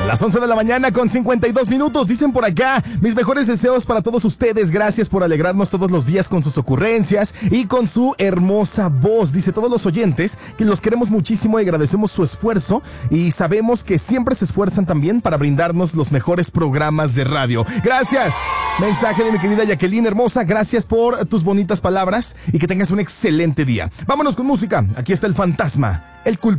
Las 11 de la mañana con 52 minutos. Dicen por acá, mis mejores deseos para todos ustedes. Gracias por alegrarnos todos los días con sus ocurrencias y con su hermosa voz. Dice todos los oyentes que los queremos muchísimo y agradecemos su esfuerzo. Y sabemos que siempre se esfuerzan también para brindarnos los mejores programas de radio. Gracias. Mensaje de mi querida Jacqueline hermosa. Gracias por tus bonitas palabras y que tengas un excelente día. Vámonos con música. Aquí está el fantasma, el culpable.